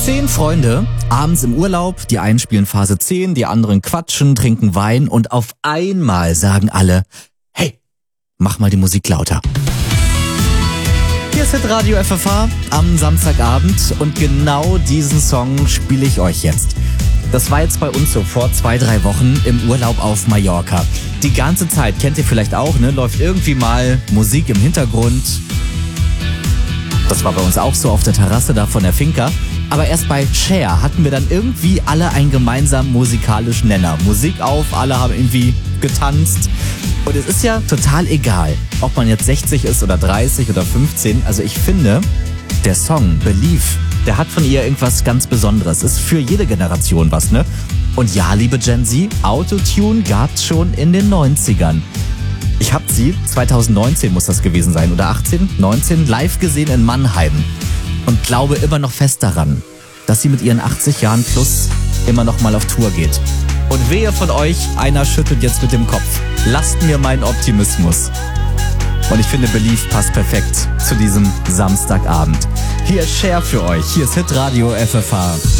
10 Freunde, abends im Urlaub, die einen spielen Phase 10, die anderen quatschen, trinken Wein und auf einmal sagen alle, hey, mach mal die Musik lauter. Hier ist Hitradio FFH am Samstagabend und genau diesen Song spiele ich euch jetzt. Das war jetzt bei uns so vor 2-3 Wochen im Urlaub auf Mallorca. Die ganze Zeit, kennt ihr vielleicht auch, ne? Läuft irgendwie mal Musik im Hintergrund. Das war bei uns auch so auf der Terrasse da von der Finca. Aber erst bei Share hatten wir dann irgendwie alle einen gemeinsamen musikalischen Nenner. Musik auf, alle haben irgendwie getanzt. Und es ist ja total egal, ob man jetzt 60 ist oder 30 oder 15. Also ich finde, der Song Believe, der hat von ihr irgendwas ganz Besonderes. Ist für jede Generation was, ne? Und ja, liebe Gen Z, Autotune gab's schon in den 90ern. Ich habe sie, 2019 muss das gewesen sein, oder 18, 19, live gesehen in Mannheim. Und glaube immer noch fest daran, dass sie mit ihren 80 Jahren plus immer noch mal auf Tour geht. Und wehe von euch, einer schüttelt jetzt mit dem Kopf. Lasst mir meinen Optimismus. Und ich finde, Believe passt perfekt zu diesem Samstagabend. Hier ist Cher für euch. Hier ist Hitradio FFH.